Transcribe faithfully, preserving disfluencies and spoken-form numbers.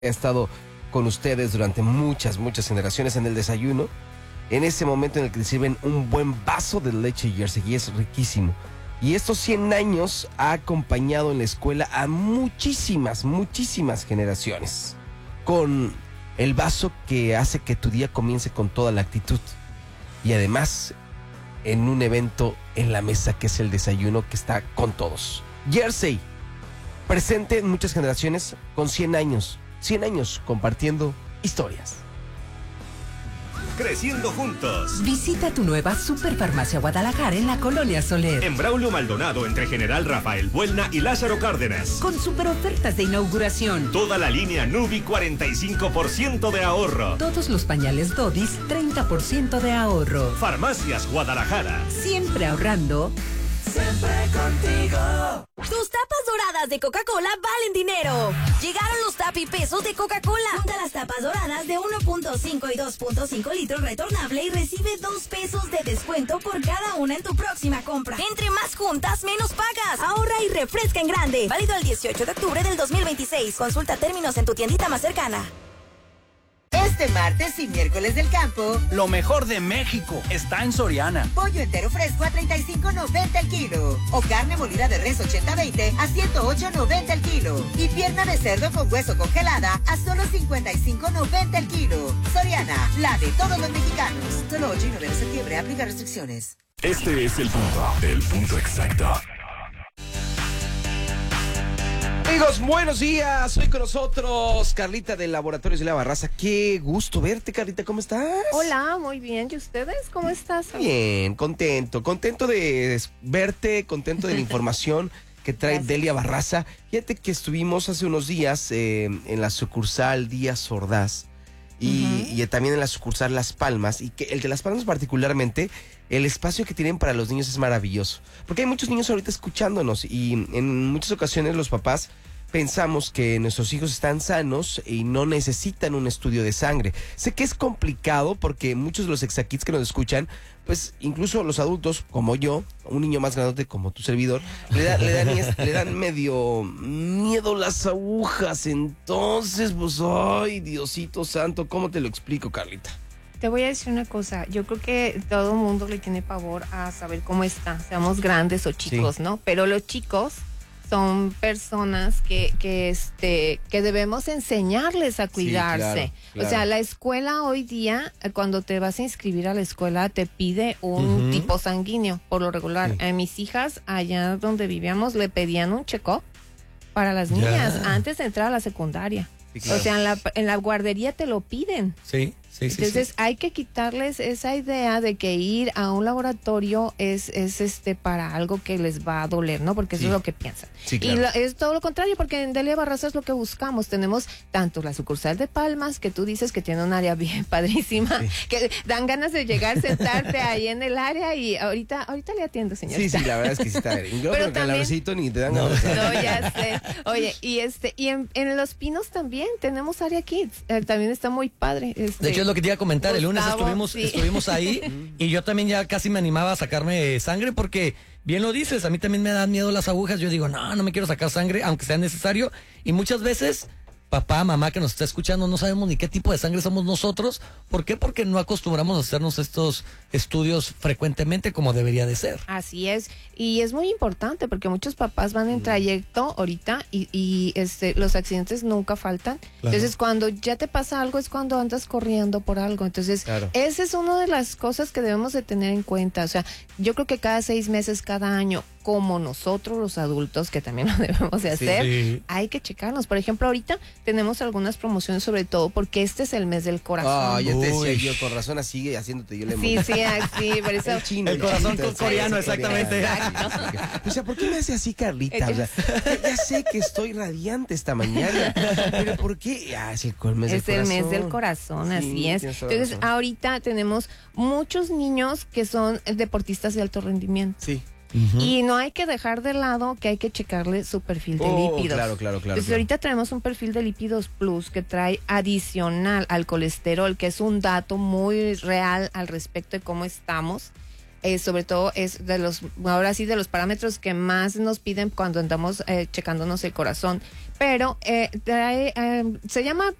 He estado con ustedes durante muchas, muchas generaciones en el desayuno. En ese momento en el que te sirven un buen vaso de leche Jersey y es riquísimo. Y estos cien años ha acompañado en la escuela a muchísimas, muchísimas generaciones. Con el vaso que hace que tu día comience con toda la actitud. Y además, en un evento en la mesa que es el desayuno que está con todos. Jersey, presente en muchas generaciones con cien años. cien años compartiendo historias. Creciendo juntos. Visita tu nueva Superfarmacia Guadalajara en la Colonia Soler. En Braulio Maldonado, entre General Rafael Buelna y Lázaro Cárdenas. Con super ofertas de inauguración. Toda la línea Nubi, cuarenta y cinco por ciento de ahorro. Todos los pañales Dodis, treinta por ciento de ahorro. Farmacias Guadalajara. Siempre ahorrando. Siempre contigo. Tus tapas doradas de Coca-Cola valen dinero. Llegaron los tapipesos de Coca-Cola. Junta las tapas doradas de uno punto cinco y dos punto cinco litros retornable y recibe dos pesos de descuento por cada una en tu próxima compra. Entre más juntas, menos pagas. Ahorra y refresca en grande. Válido el dieciocho de octubre del dos mil veintiséis. Consulta términos en tu tiendita más cercana. Este martes y miércoles del campo, lo mejor de México está en Soriana. Pollo entero fresco a treinta y cinco noventa el kilo. O carne molida de res ochenta veinte a ciento ocho noventa el kilo. Y pierna de cerdo con hueso congelada a solo cincuenta y cinco noventa el kilo. Soriana, la de todos los mexicanos. Solo ocho y nueve de septiembre, aplica restricciones. Este es el punto, el punto exacto. Amigos, buenos días. Hoy con nosotros Carlita del Laboratorios de la Barraza. Qué gusto verte, Carlita. ¿Cómo estás? Hola, muy bien. ¿Y ustedes? ¿Cómo estás? Bien, contento. Contento de verte, contento de la información que trae Gracias. Delia Barraza. Fíjate que estuvimos hace unos días eh, en la sucursal Díaz Ordaz y, uh-huh. y también en la sucursal Las Palmas. Y que el de Las Palmas particularmente, el espacio que tienen para los niños es maravilloso. Porque hay muchos niños ahorita escuchándonos y en muchas ocasiones los papás pensamos que nuestros hijos están sanos y no necesitan un estudio de sangre. Sé que es complicado porque muchos de los exakits que nos escuchan, pues incluso los adultos, como yo, un niño más grandote como tu servidor, le, da, le, dan, le dan medio miedo las agujas. Entonces, pues, ay, Diosito santo, ¿cómo te lo explico, Carlita? Te voy a decir una cosa, yo creo que todo el mundo le tiene pavor a saber cómo está, seamos grandes o chicos, sí. ¿no? Pero los chicos son personas que, que, este, que debemos enseñarles a cuidarse. Sí, claro, claro. O sea, la escuela hoy día, cuando te vas a inscribir a la escuela, te pide un uh-huh. tipo sanguíneo, por lo regular. Sí. A mis hijas, allá donde vivíamos, le pedían un check-up para las niñas yeah. antes de entrar a la secundaria. Sí, claro. O sea, en la, en la guardería te lo piden. Sí. Sí, sí, Entonces sí. hay que quitarles esa idea de que ir a un laboratorio es, es este para algo que les va a doler, ¿no? Porque eso sí. es lo que piensan. Sí, claro. Y lo, es todo lo contrario, porque en Delia Barraza es lo que buscamos. Tenemos tanto la sucursal de Palmas, que tú dices que tiene un área bien padrísima, sí. que dan ganas de llegar, sentarte ahí en el área y ahorita ahorita le atiendo, señorita. Sí, sí, la verdad es que sí está bien. Yo creo que el besito ni te dan no, ganas. No, ya sé. Oye, y este y en, en Los Pinos también tenemos área kids. Eh, también está muy padre. Este, de hecho, es lo que te iba a comentar. Gustavo, el lunes estuvimos, sí. estuvimos ahí y yo también ya casi me animaba a sacarme sangre porque, bien lo dices, a mí también me dan miedo las agujas. Yo digo, no, no me quiero sacar sangre, aunque sea necesario. Y muchas veces, papá, mamá que nos está escuchando, no sabemos ni qué tipo de sangre somos nosotros. ¿Por qué? Porque no acostumbramos a hacernos estos estudios frecuentemente como debería de ser. Así es. Y es muy importante porque muchos papás van en trayecto ahorita y, y este, los accidentes nunca faltan. Claro. Entonces, cuando ya te pasa algo es cuando andas corriendo por algo. Entonces, claro. esa es una de las cosas que debemos de tener en cuenta. O sea, yo creo que cada seis meses, cada año, como nosotros los adultos, que también lo debemos de hacer, sí, sí. hay que checarnos. Por ejemplo, ahorita tenemos algunas promociones, sobre todo porque este es el mes del corazón. Ah, ya te decía yo, con razón sigue haciéndote yo le Sí, sí, sí, por eso. El, chino, el corazón el coreano, exactamente. O sea, ¿por qué me hace así, Carlita? O sea, ya sé que estoy radiante esta mañana, pero ¿por qué? Ah, es el mes es del el corazón. mes del corazón, sí, así es. Entonces, razón. ahorita tenemos muchos niños que son deportistas de alto rendimiento. Sí. Uh-huh. Y no hay que dejar de lado que hay que checarle su perfil de oh, lípidos. Claro, claro, claro. Entonces claro. ahorita tenemos un perfil de lípidos plus que trae adicional al colesterol, que es un dato muy real al respecto de cómo estamos. eh, sobre todo es de los, ahora sí, de los parámetros que más nos piden cuando andamos eh, checándonos el corazón. Pero eh, trae, eh, se llama